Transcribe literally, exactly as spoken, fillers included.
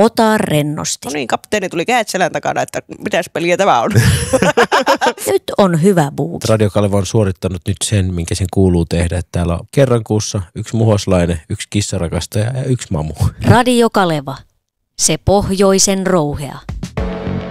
Ota rennosti. No niin, kapteeni tuli kädet selän takana, että mitäs peliä tämä on. Nyt on hyvä buuki. Radio Kaleva on suorittanut nyt sen, minkä sen kuuluu tehdä. Että täällä on kerran kuussa yksi muhoslainen, yksi kissarakastaja ja yksi mamu. Radio Kaleva. Se pohjoisen rouhea.